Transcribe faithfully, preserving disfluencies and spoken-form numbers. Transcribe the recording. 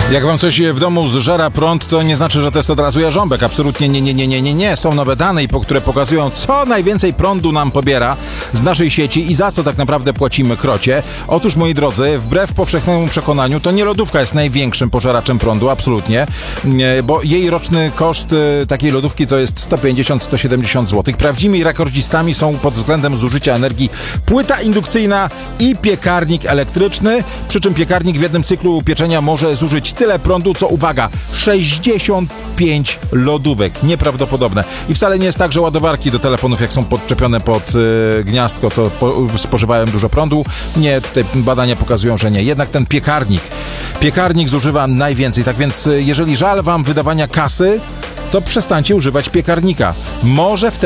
Jak wam coś w domu zżera prąd, to nie znaczy, że to jest od razu jarząbek. Absolutnie nie, nie, nie, nie, nie, nie. Są nowe dane, po które pokazują, co najwięcej prądu nam pobiera z naszej sieci i za co tak naprawdę płacimy krocie. Otóż, moi drodzy, wbrew powszechnemu przekonaniu, to nie lodówka jest największym pożeraczem prądu, absolutnie, bo jej roczny koszt takiej lodówki to jest sto pięćdziesiąt do stu siedemdziesięciu złotych. Prawdziwymi rekordzistami są pod względem zużycia energii płyta indukcyjna i piekarnik elektryczny, przy czym piekarnik w jednym cyklu pieczenia może zużyć tyle prądu, co, uwaga, sześćdziesiąt pięć lodówek. Nieprawdopodobne. I wcale nie jest tak, że ładowarki do telefonów, jak są podczepione pod y, gniazdko, to po, spożywają dużo prądu. Nie, tutaj badania pokazują, że nie. Jednak ten piekarnik, piekarnik zużywa najwięcej. Tak więc, y, jeżeli żal wam wydawania kasy, to przestańcie używać piekarnika. Może wtedy